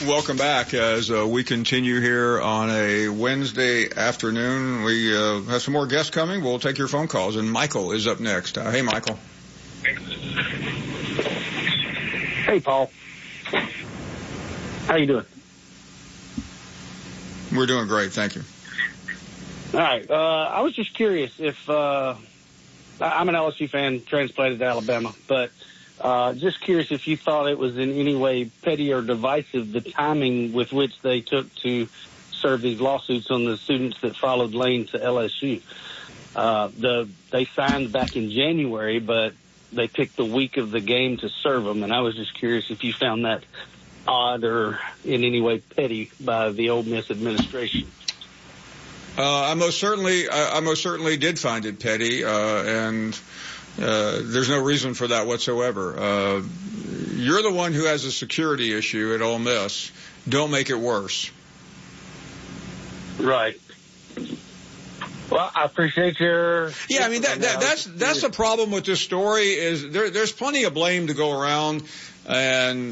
welcome back as we continue here on a Wednesday afternoon. We have some more guests coming. We'll take your phone calls, and Michael is up next. Hey, Michael. Hey, Paul. How you doing? We're doing great, thank you. All right. I was just curious if I'm an LSU fan, transplanted to Alabama, but just curious if you thought it was in any way petty or divisive, the timing with which they took to serve these lawsuits on the students that followed Lane to LSU. They signed back in January, but they picked the week of the game to serve them, and I was just curious if you found that odd or in any way petty by the Ole Miss administration. I most certainly did find it petty, and there's no reason for that whatsoever. You're the one who has a security issue at Ole Miss. Don't make it worse. Right. Well, I appreciate your. Yeah, I mean that's the problem with this story is there's plenty of blame to go around, and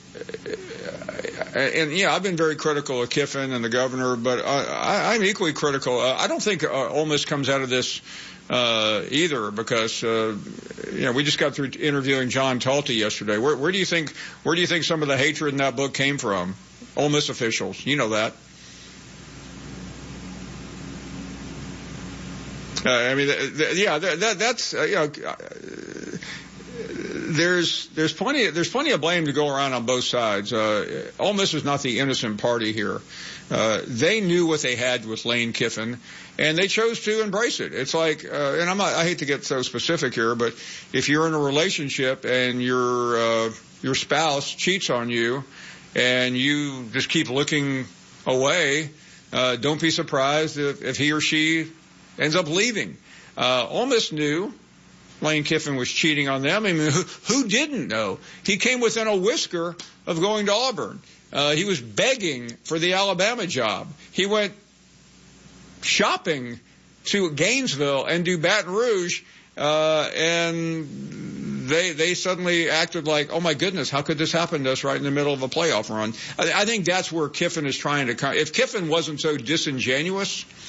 yeah, I've been very critical of Kiffin and the governor, but I'm equally critical. I don't think Ole Miss comes out of this either because we just got through interviewing John Talty yesterday. Where do you think some of the hatred in that book came from? Ole Miss officials, you know that. That's there's plenty of blame to go around on both sides. Ole Miss is not the innocent party here. They knew what they had with Lane Kiffin, and they chose to embrace it. It's like, and I hate to get so specific here, but if you're in a relationship and your spouse cheats on you, and you just keep looking away, don't be surprised if he or she ends up leaving. Ole Miss knew Lane Kiffin was cheating on them. I mean, who didn't know? He came within a whisker of going to Auburn. He was begging for the Alabama job. He went shopping to Gainesville and to Baton Rouge, and they suddenly acted like, oh my goodness, how could this happen to us right in the middle of a playoff run? I think that's where Kiffin is trying to. If Kiffin wasn't so disingenuous,